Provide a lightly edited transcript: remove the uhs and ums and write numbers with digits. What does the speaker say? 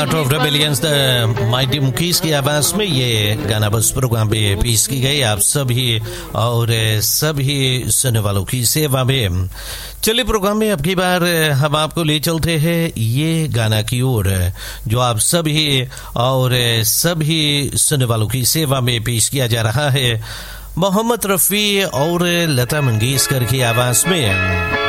Of rebellions the mighty मुकीस की आवाज में ये गाना बस प्रोग्राम पे पेश की गई आप सभी और सभी सुनने वालों की सेवा में। चलिए प्रोग्राम में अब की बार हम आपको ले चलते हैं ये गाना की ओर जो आप सभी और सभी सुनने वालों की सेवा में पेश किया जा रहा है मोहम्मद रफ़ी और लता मंगेशकर की आवाज में।